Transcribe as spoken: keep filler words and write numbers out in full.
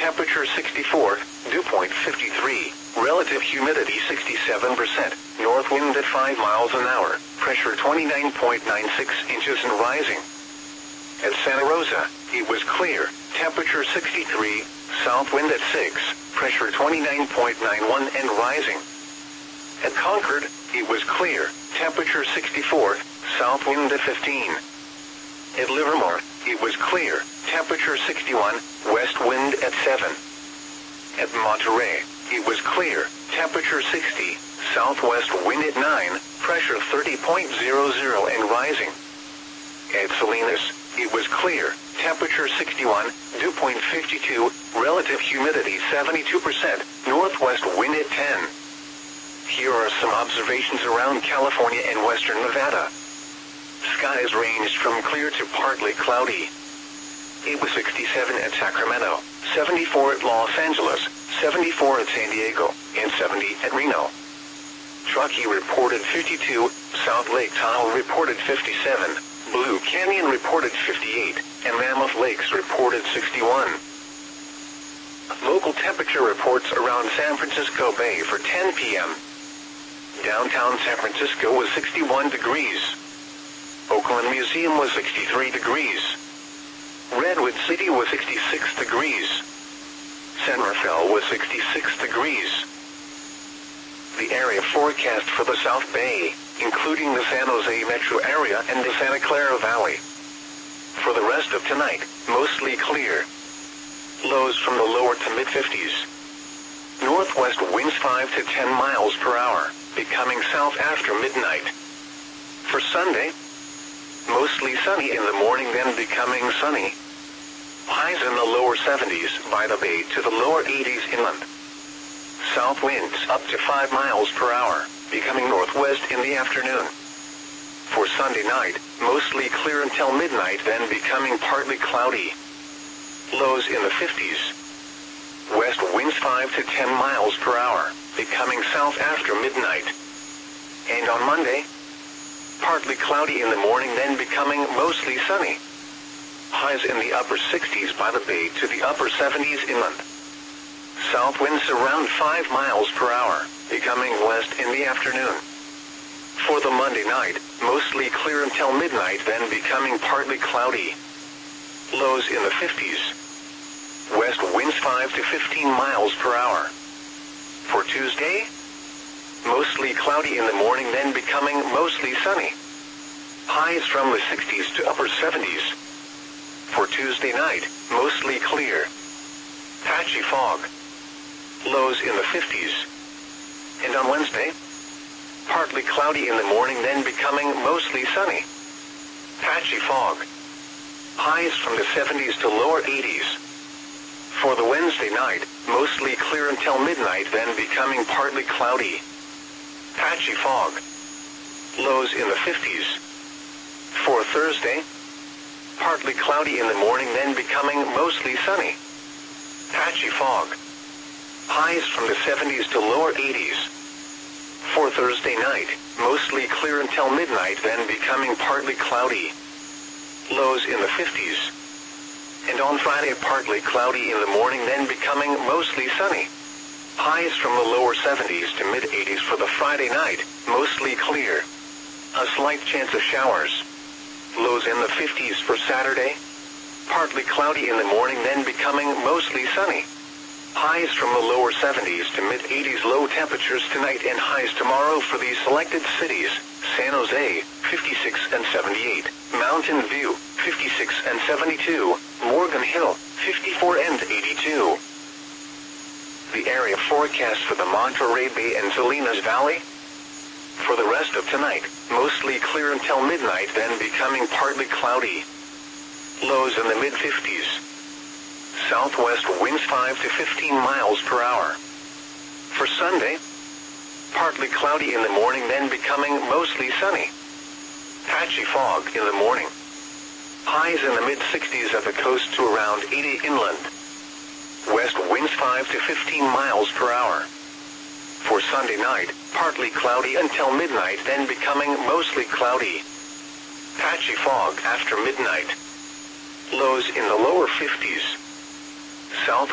temperature sixty-four, dew point fifty-three, relative humidity sixty-seven percent, north wind at five miles an hour, pressure twenty-nine point nine six inches and rising. At Santa Rosa, it was clear, temperature sixty-three, south wind at six, pressure twenty-nine point nine one and rising. At Concord, it was clear, temperature sixty-four, south wind at fifteen. At Livermore, it was clear, temperature sixty-one, west wind at seven. At Monterey, it was clear, temperature sixty, southwest wind at nine, pressure thirty point zero zero and rising. At Salinas, it was clear, temperature sixty-one, dew point fifty-two, relative humidity seventy-two percent, northwest wind at ten. Here are some observations around California and western Nevada. Skies ranged from clear to partly cloudy. It was sixty-seven at Sacramento, seventy-four at Los Angeles, seventy-four at San Diego, and seventy at Reno. Truckee reported fifty-two, South Lake Tahoe reported fifty-seven, Blue Canyon reported fifty-eight, and Mammoth Lakes reported sixty-one. Local temperature reports around San Francisco Bay for ten p m Downtown San Francisco was sixty-one degrees. Oakland Museum was sixty-three degrees. Redwood City was sixty-six degrees. San Rafael was sixty-six degrees. The area forecast for the South Bay, including the San Jose metro area and the Santa Clara Valley. For the rest of tonight, mostly clear. Lows from the lower to mid-fifties. Northwest winds five to ten miles per hour, becoming south after midnight. For Sunday, mostly sunny in the morning, then becoming sunny. Highs in the lower seventies by the bay to the lower eighties inland. South winds up to five miles per hour, becoming northwest in the afternoon. For Sunday night, mostly clear until midnight, then becoming partly cloudy. Lows in the fifties. West winds five to ten miles per hour, becoming south after midnight. And on Monday, partly cloudy in the morning, then becoming mostly sunny. Highs in the upper sixties by the bay to the upper seventies inland. South winds around five miles per hour, becoming west in the afternoon. For the Monday night, mostly clear until midnight, then becoming partly cloudy. Lows in the fifties. West winds five to fifteen miles per hour. For Tuesday, mostly cloudy in the morning, then becoming mostly sunny. Highs from the sixties to upper seventies. For Tuesday night, mostly clear. Patchy fog. Lows in the fifties. And on Wednesday, partly cloudy in the morning, then becoming mostly sunny. Patchy fog. Highs from the seventies to lower eighties. For the Wednesday night, mostly clear until midnight, then becoming partly cloudy. Patchy fog. Lows in the fifties. For Thursday, partly cloudy in the morning, then becoming mostly sunny. Patchy fog. Highs from the seventies to lower eighties. For Thursday night, mostly clear until midnight, then becoming partly cloudy. Lows in the fifties. And on Friday, partly cloudy in the morning, then becoming mostly sunny. Highs from the lower seventies to mid-eighties for the Friday night, mostly clear. A slight chance of showers. Lows in the fifties for Saturday. Partly cloudy in the morning, then becoming mostly sunny. Highs from the lower seventies to mid-eighties. Low temperatures tonight and highs tomorrow for these selected cities: San Jose, fifty-six and seventy-eight, Mountain View, fifty-six and seventy-two, Morgan Hill, fifty-four and eighty-two. The area forecast for the Monterey Bay and Salinas Valley. For the rest of tonight, mostly clear until midnight, then becoming partly cloudy. Lows in the mid-fifties. Southwest winds five to fifteen miles per hour. For Sunday, partly cloudy in the morning, then becoming mostly sunny. Patchy fog in the morning. Highs in the mid-sixties at the coast to around eighty inland. West winds five to fifteen miles per hour. For Sunday night, partly cloudy until midnight, then becoming mostly cloudy. Patchy fog after midnight. Lows in the lower fifties. South